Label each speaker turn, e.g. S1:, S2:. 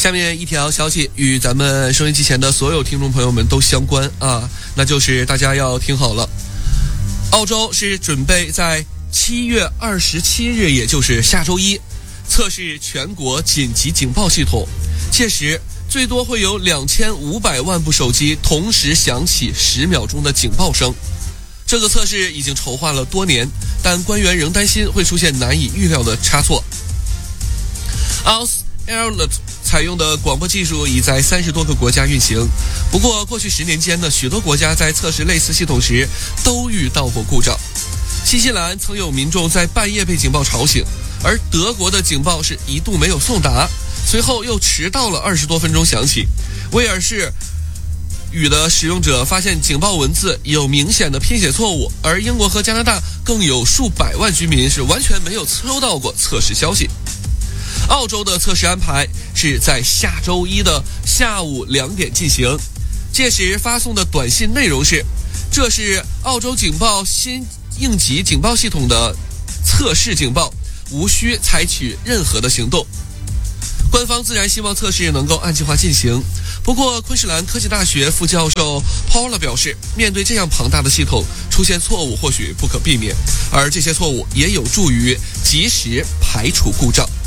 S1: 下面一条消息与咱们收音机前的所有听众朋友们都相关啊，那就是大家要听好了，澳洲是准备在7月27日，也就是下周一，测试全国紧急警报系统，届时最多会有2500万部手机同时响起10秒钟的警报声。这个测试已经筹划了多年，但官员仍担心会出现难以预料的差错。Ausalert 采用的广播技术已在30多个国家运行，不过过去10年间呢，许多国家在测试类似系统时都遇到过故障。新西兰曾有民众在半夜被警报吵醒，而德国的警报是一度没有送达，随后又迟到了20多分钟响起。威尔士语的使用者发现警报文字有明显的拼写错误，而英国和加拿大更有数百万居民是完全没有收到过测试消息。澳洲的测试安排是在下周一的下午2点进行，届时发送的短信内容是：这是澳洲警报新应急警报系统的测试警报，无需采取任何的行动。官方自然希望测试能够按计划进行，不过昆士兰科技大学副教授 Paula 表示，面对这样庞大的系统，出现错误或许不可避免，而这些错误也有助于及时排除故障。